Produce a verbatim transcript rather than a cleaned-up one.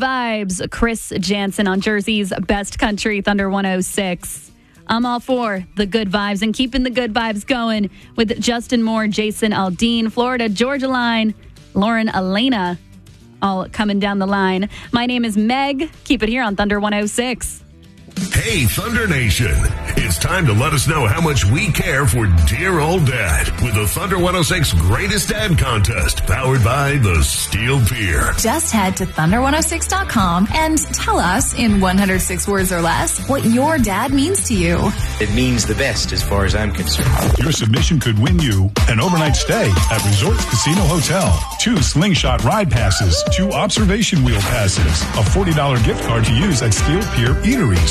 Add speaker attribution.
Speaker 1: Vibes, Chris Jansen on Jersey's Best Country, Thunder one oh six. I'm all for the good vibes and keeping the good vibes going with Justin Moore, Jason Aldean, Florida Georgia Line, Lauren Elena, all coming down the line. My name is Meg. Keep it here on Thunder one oh six.
Speaker 2: Hey, Thunder Nation. It's time to let us know how much we care for dear old dad with the Thunder one oh six Greatest Dad Contest, powered by the Steel Pier.
Speaker 3: Just head to thunder one oh six dot com and tell us in one hundred six words or less what your dad means to you.
Speaker 4: It means the best as far as I'm concerned.
Speaker 5: Your submission could win you an overnight stay at Resort Casino Hotel, two slingshot ride passes, two observation wheel passes, a forty dollars gift card to use at Steel Pier Eateries,